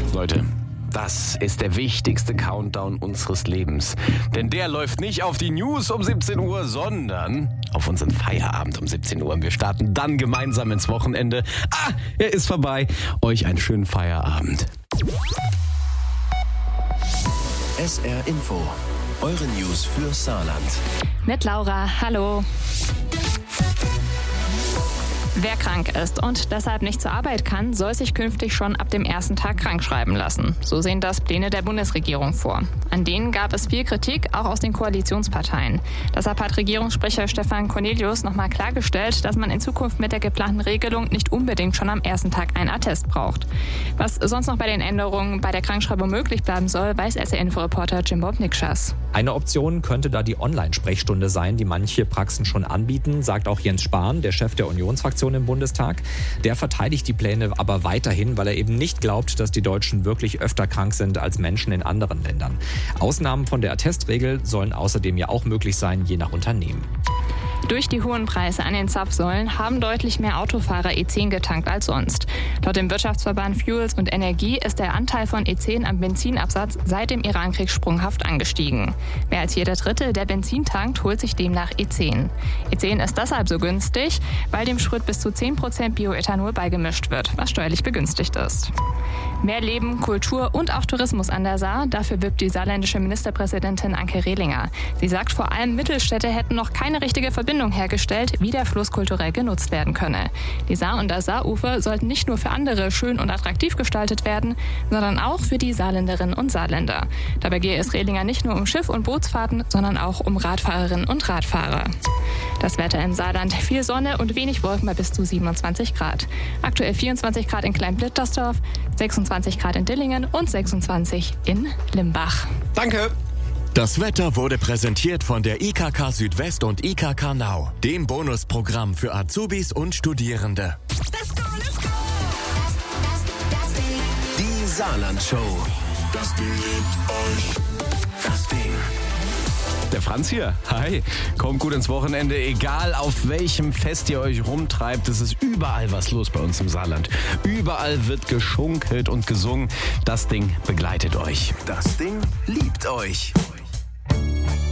Leute, das ist der wichtigste Countdown unseres Lebens. Denn der läuft nicht auf die News um 17 Uhr, sondern auf unseren Feierabend um 17 Uhr. Und wir starten dann gemeinsam ins Wochenende. Er ist vorbei. Euch einen schönen Feierabend. SR Info, eure News für Saarland. Mit Laura, hallo. Wer krank ist und deshalb nicht zur Arbeit kann, soll sich künftig schon ab dem ersten Tag krankschreiben lassen. So sehen das Pläne der Bundesregierung vor. An denen gab es viel Kritik, auch aus den Koalitionsparteien. Deshalb hat Regierungssprecher Stefan Cornelius nochmal klargestellt, dass man in Zukunft mit der geplanten Regelung nicht unbedingt schon am ersten Tag einen Attest braucht. Was sonst noch bei den Änderungen bei der Krankschreibung möglich bleiben soll, weiß SR-Info-Reporter Jim Bob Nikschas. Eine Option könnte da die Online-Sprechstunde sein, die manche Praxen schon anbieten, sagt auch Jens Spahn, der Chef der Unionsfraktion im Bundestag. Der verteidigt die Pläne aber weiterhin, weil er eben nicht glaubt, dass die Deutschen wirklich öfter krank sind als Menschen in anderen Ländern. Ausnahmen von der Attestregel sollen außerdem ja auch möglich sein, je nach Unternehmen. Durch die hohen Preise an den Zapfsäulen haben deutlich mehr Autofahrer E10 getankt als sonst. Laut dem Wirtschaftsverband Fuels und Energie ist der Anteil von E10 am Benzinabsatz seit dem Irankrieg sprunghaft angestiegen. Mehr als jeder Dritte, der Benzin tankt, holt sich demnach E10. E10 ist deshalb so günstig, weil dem Sprit bis zu 10% Bioethanol beigemischt wird, was steuerlich begünstigt ist. Mehr Leben, Kultur und auch Tourismus an der Saar, dafür wirbt die saarländische Ministerpräsidentin Anke Rehlinger. Sie sagt, vor allem Mittelstädte hätten noch keine richtige Verbindung hergestellt, wie der Fluss kulturell genutzt werden könne. Die Saar und das Saarufer sollten nicht nur für andere schön und attraktiv gestaltet werden, sondern auch für die Saarländerinnen und Saarländer. Dabei gehe es Rehlinger nicht nur um Schiff- und Bootsfahrten, sondern auch um Radfahrerinnen und Radfahrer. Das Wetter im Saarland: viel Sonne und wenig Wolken bei bis zu 27 Grad. Aktuell 24 Grad in Kleinblittersdorf, 26 Grad in Dillingen und 26 in Limbach. Danke. Das Wetter wurde präsentiert von der IKK Südwest und IKK Now, dem Bonusprogramm für Azubis und Studierende. Let's go, let's go. Die Saarland-Show. Das Ding liebt euch. Das Ding. Der Franz hier. Hi. Kommt gut ins Wochenende. Egal auf welchem Fest ihr euch rumtreibt, es ist überall was los bei uns im Saarland. Überall wird geschunkelt und gesungen. Das Ding begleitet euch. Das Ding liebt euch.